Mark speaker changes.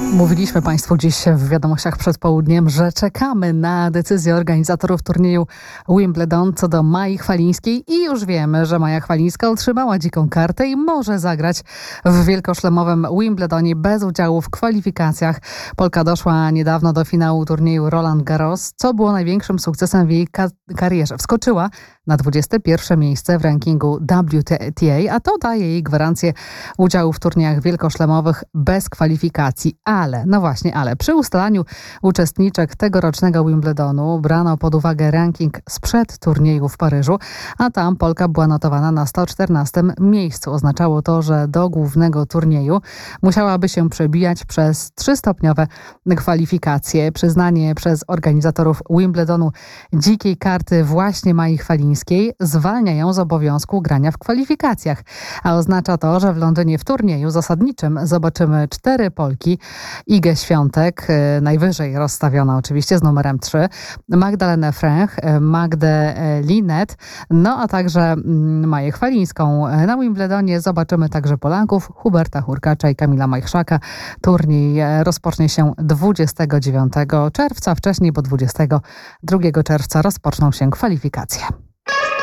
Speaker 1: Mówiliśmy Państwu dziś w wiadomościach przed południem, że czekamy na decyzję organizatorów turnieju Wimbledon co do Mai Chwalińskiej i już wiemy, że Maja Chwalińska otrzymała dziką kartę i może zagrać w wielkoszlemowym Wimbledonie bez udziału w kwalifikacjach. Polka doszła niedawno do finału turnieju Roland Garros, co było największym sukcesem w jej karierze. Wskoczyła na 21. miejsce w rankingu WTA, a to daje jej gwarancję udziału w turniejach wielkoszlemowych bez kwalifikacji. Ale przy ustalaniu uczestniczek tegorocznego Wimbledonu brano pod uwagę ranking sprzed turnieju w Paryżu, a tam Polka była notowana na 114. miejscu. Oznaczało to, że do głównego turnieju musiałaby się przebijać przez 3-stopniowe kwalifikacje. Przyznanie przez organizatorów Wimbledonu dzikiej karty właśnie Mai Chwalińskiej zwalnia ją z obowiązku grania w kwalifikacjach, a oznacza to, że w Londynie w turnieju zasadniczym zobaczymy 4 Polki: Igę Świątek, najwyżej rozstawiona oczywiście z numerem 3, Magdalenę Fręch, Magdę Linnet, a także Maję Chwalińską. Na Wimbledonie zobaczymy także Polaków, Huberta Hurkacza i Kamila Majchrzaka. Turniej rozpocznie się 29 czerwca, wcześniej, bo 22 czerwca rozpoczną się kwalifikacje.